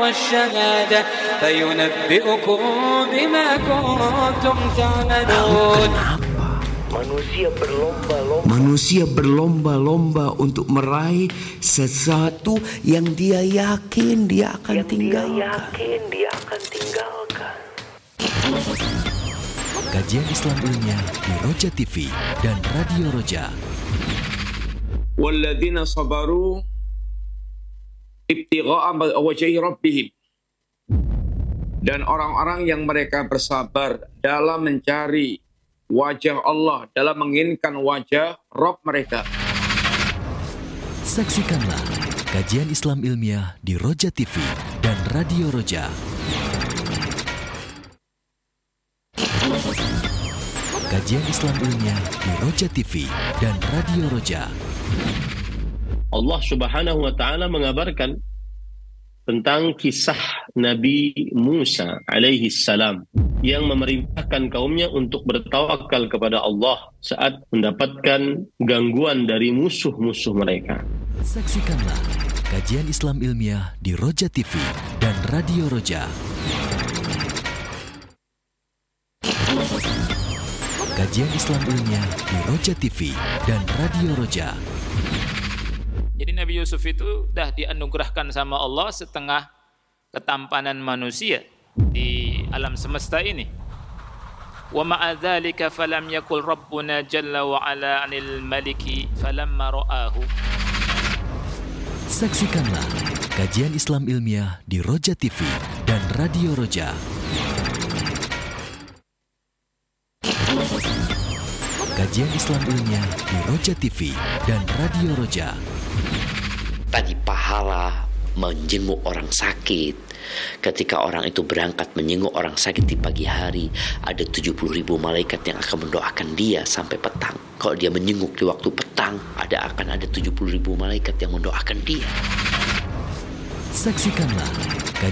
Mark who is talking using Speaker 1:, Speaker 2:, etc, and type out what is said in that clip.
Speaker 1: والشهادة فينبئكم بما كنتم تعملون.
Speaker 2: Manusia berlomba-lomba untuk meraih sesuatu yang dia yakin dia akan tinggalkan.
Speaker 3: Kajian Islam ilmiah di Roja TV dan Radio Roja.
Speaker 4: Walladzina sabaru ibtigha'a wajhi rabbihim. Dan orang-orang yang mereka bersabar dalam mencari wajah Allah, dalam menginginkan wajah Rabb mereka.
Speaker 3: Saksikanlah kajian Islam ilmiah di Roja TV dan Radio Roja. Kajian Islam ilmiah di Roja TV dan Radio Roja.
Speaker 5: Allah Subhanahu wa taala mengabarkan tentang kisah Nabi Musa alaihi salam yang memerintahkan kaumnya untuk bertawakal kepada Allah saat mendapatkan gangguan dari musuh-musuh mereka.
Speaker 3: Saksikanlah kajian Islam ilmiah di Roja TV dan Radio Roja. Kajian Islam ilmiah di Roja TV dan Radio Roja.
Speaker 6: Jadi Nabi Yusuf itu dah dianugerahkan sama Allah setengah ketampanan manusia di alam semesta ini. Wa ma'a dzalika falam yakul rabbuna jalla wa ala 'anil maliki falamma ra'ahu.
Speaker 3: Saksikanlah kajian Islam ilmiah di Roja TV dan Radio Roja. Kajian Islam ilmiah di Roja TV dan Radio Roja.
Speaker 7: Tadi pahala menjenguk orang sakit. Ketika orang itu berangkat menjenguk orang sakit di pagi hari, ada 70.000 malaikat yang akan mendoakan dia sampai petang. Kalau dia menjenguk di waktu petang, akan ada 70.000 malaikat yang mendoakan dia.
Speaker 3: Saksikanlah